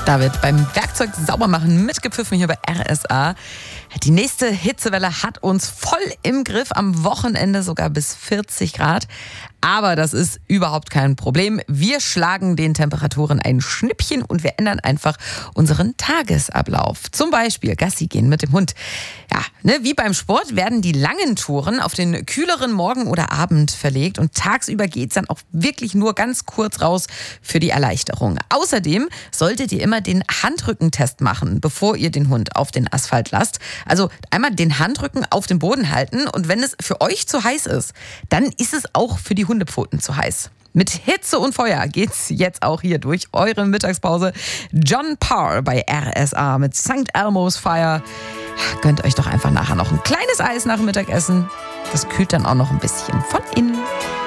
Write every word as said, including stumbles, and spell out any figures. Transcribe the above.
Da wird beim Werkzeug Saubermachen mitgepfiffen hier bei R S A. Die nächste Hitzewelle hat uns voll im Griff, am Wochenende sogar bis vierzig Grad. Aber das ist überhaupt kein Problem. Wir schlagen den Temperaturen ein Schnippchen und wir ändern einfach unseren Tagesablauf. Zum Beispiel Gassi gehen mit dem Hund. Ja, ne, wie beim Sport werden die langen Touren auf den kühleren Morgen oder Abend verlegt und tagsüber geht's dann auch wirklich nur ganz kurz raus für die Erleichterung. Außerdem solltet ihr immer den Handrückentest machen, bevor ihr den Hund auf den Asphalt lasst. Also einmal den Handrücken auf den Boden halten und wenn es für euch zu heiß ist, dann ist es auch für die Hundepfoten zu heiß. Mit Hitze und Feuer geht's jetzt auch hier durch eure Mittagspause. John Parr bei R S A mit Sankt Elmo's Fire. Gönnt euch doch einfach nachher noch ein kleines Eis nach dem Mittagessen. Das kühlt dann auch noch ein bisschen von innen.